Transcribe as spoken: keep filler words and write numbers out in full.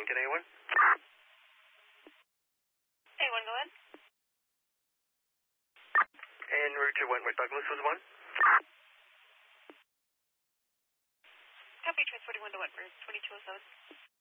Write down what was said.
Lincoln A one. A one, go ahead. En route to Wentworth Douglas was one. Copy, Trans forty-one to Wentworth, twenty-two oh seven.